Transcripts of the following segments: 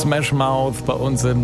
Smash Mouth bei uns in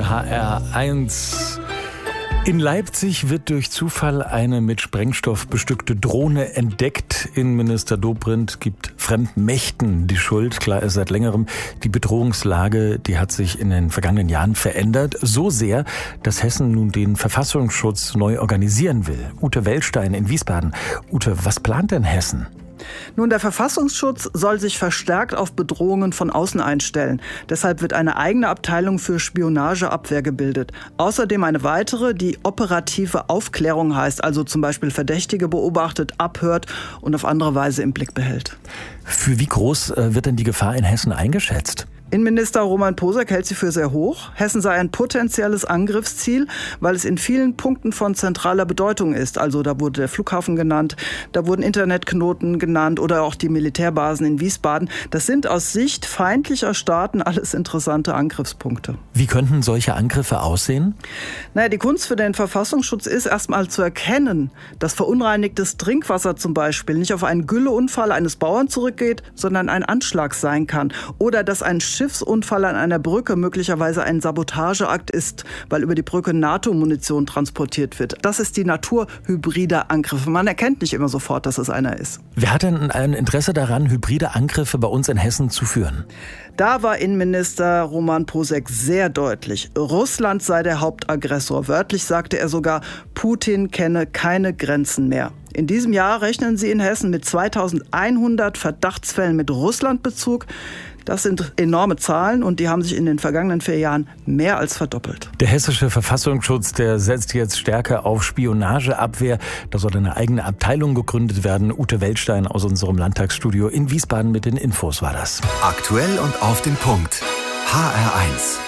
HR1. In Leipzig wird durch Zufall eine mit Sprengstoff bestückte Drohne entdeckt. Innenminister Dobrindt gibt fremden Mächten die Schuld. Klar ist seit längerem, die Bedrohungslage, die hat sich in den vergangenen Jahren verändert. So sehr, dass Hessen nun den Verfassungsschutz neu organisieren will. Ute Wellstein in Wiesbaden. Ute, was plant denn Hessen? Nun, der Verfassungsschutz soll sich verstärkt auf Bedrohungen von außen einstellen. Deshalb wird eine eigene Abteilung für Spionageabwehr gebildet. Außerdem eine weitere, die operative Aufklärung heißt, also zum Beispiel Verdächtige beobachtet, abhört und auf andere Weise im Blick behält. Für wie groß wird denn die Gefahr in Hessen eingeschätzt? Innenminister Roman Posek hält sie für sehr hoch. Hessen sei ein potenzielles Angriffsziel, weil es in vielen Punkten von zentraler Bedeutung ist. Also da wurde der Flughafen genannt, da wurden Internetknoten genannt oder auch die Militärbasen in Wiesbaden. Das sind aus Sicht feindlicher Staaten alles interessante Angriffspunkte. Wie könnten solche Angriffe aussehen? Die Kunst für den Verfassungsschutz ist erstmal zu erkennen, dass verunreinigtes Trinkwasser zum Beispiel nicht auf einen Gülleunfall eines Bauern zurückgeht, sondern ein Anschlag sein kann. Oder dass ein Schiffsunfall an einer Brücke möglicherweise ein Sabotageakt ist, weil über die Brücke NATO-Munition transportiert wird. Das ist die Natur hybrider Angriffe. Man erkennt nicht immer sofort, dass es einer ist. Wer hat denn ein Interesse daran, hybride Angriffe bei uns in Hessen zu führen? Da war Innenminister Roman Posek sehr deutlich. Russland sei der Hauptaggressor. Wörtlich sagte er sogar, Putin kenne keine Grenzen mehr. In diesem Jahr rechnen sie in Hessen mit 2100 Verdachtsfällen mit Russlandbezug. Das sind enorme Zahlen und die haben sich in den vergangenen 4 Jahren mehr als verdoppelt. Der hessische Verfassungsschutz, der setzt jetzt stärker auf Spionageabwehr. Da soll eine eigene Abteilung gegründet werden. Ute Wellstein aus unserem Landtagsstudio in Wiesbaden mit den Infos war das. Aktuell und auf den Punkt. HR1.